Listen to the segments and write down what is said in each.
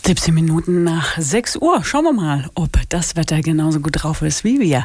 17 Minuten nach 6 Uhr. Schauen wir mal, ob das Wetter genauso gut drauf ist wie wir.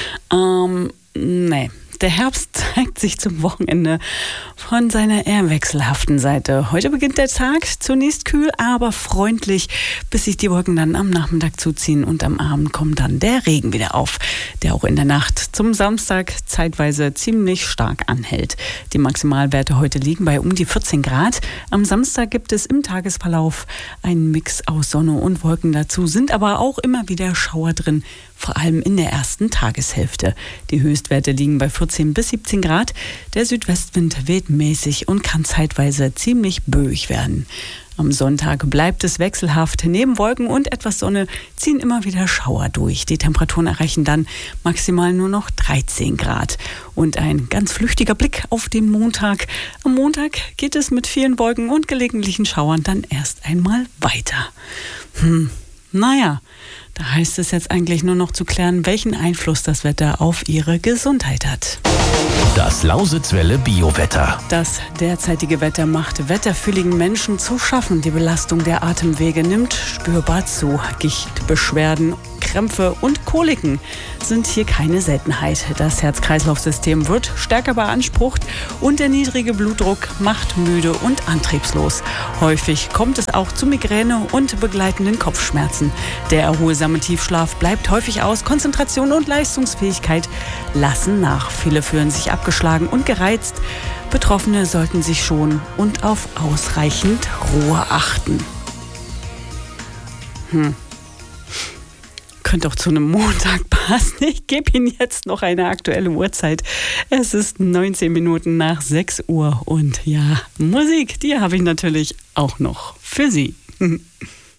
Nee. Der Herbst zeigt sich zum Wochenende von seiner eher wechselhaften Seite. Heute beginnt der Tag zunächst kühl, aber freundlich, bis sich die Wolken dann am Nachmittag zuziehen und am Abend kommt dann der Regen wieder auf, der auch in der Nacht zum Samstag zeitweise ziemlich stark anhält. Die Maximalwerte heute liegen bei um die 14 Grad. Am Samstag gibt es im Tagesverlauf einen Mix aus Sonne und Wolken dazu, sind aber auch immer wieder Schauer drin, vor allem in der ersten Tageshälfte. Die Höchstwerte liegen bei 14 bis 17 Grad. Der Südwestwind weht mäßig und kann zeitweise ziemlich böig werden. Am Sonntag bleibt es wechselhaft. Neben Wolken und etwas Sonne ziehen immer wieder Schauer durch. Die Temperaturen erreichen dann maximal nur noch 13 Grad. Und ein ganz flüchtiger Blick auf den Montag. Am Montag geht es mit vielen Wolken und gelegentlichen Schauern dann erst einmal weiter. Naja, da heißt es jetzt eigentlich nur noch zu klären, welchen Einfluss das Wetter auf Ihre Gesundheit hat. Das Lausitzwelle Biowetter. Das derzeitige Wetter macht wetterfühligen Menschen zu schaffen. Die Belastung der Atemwege nimmt spürbar zu. Gichtbeschwerden, Krämpfe und Koliken sind hier keine Seltenheit. Das Herz-Kreislauf-System wird stärker beansprucht und der niedrige Blutdruck macht müde und antriebslos. Häufig kommt es auch zu Migräne und begleitenden Kopfschmerzen. Der erholsame Tiefschlaf bleibt häufig aus. Konzentration und Leistungsfähigkeit lassen nach. Viele fühlen sich abgeschlagen und gereizt. Betroffene sollten sich schonen und auf ausreichend Ruhe achten. Könnte auch zu einem Montag passen. Ich gebe Ihnen jetzt noch eine aktuelle Uhrzeit. Es ist 19 Minuten nach 6 Uhr und ja, Musik, die habe ich natürlich auch noch für Sie.